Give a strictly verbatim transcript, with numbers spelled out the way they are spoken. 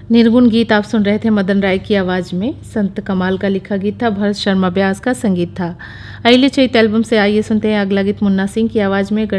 निर्गुण गीत आप सुन रहे थे मदन राय की आवाज़ में। संत कमाल का लिखा गीत था, भरत शर्मा व्यास का संगीत था। अइले चैत एल्बम से आइए सुनते हैं अगला गीत मुन्ना सिंह की आवाज़ में।